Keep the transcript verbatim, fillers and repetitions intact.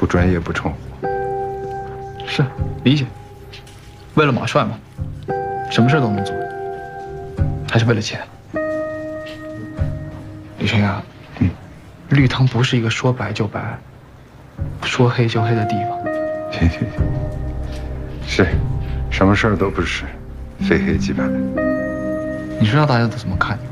不专业不称呼。 是，理解。为了马帅嘛，什么事都能做，还是为了钱。李晨呀，嗯，绿藤不是一个说白就白，说黑就黑的地方。 行行行，是，什么事儿都不是非黑即白。 你知道大家都怎么看你吗？